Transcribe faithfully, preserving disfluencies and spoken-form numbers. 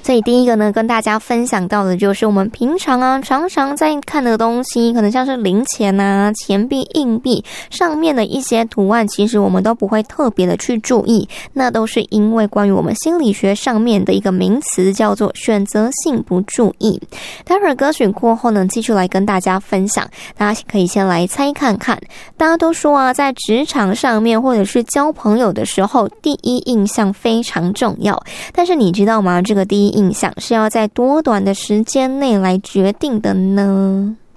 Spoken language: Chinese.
所以第一个呢，跟大家分享到的就是我们平常啊常常在看的东西，可能像是零钱啊、钱币、硬币上面的一些图案，其实我们都不会特别的去注意，那都是因为关于我们心理学上面的一个名词叫做选择性不注意。待会儿歌曲过后呢，继续来跟大家分享，大家可以先来猜看看。大家都说啊，在职场上面或者是交朋友的时候，第一印象非常重要，但是你知道吗？这个第一印象是要在多短的时间内来决定的呢？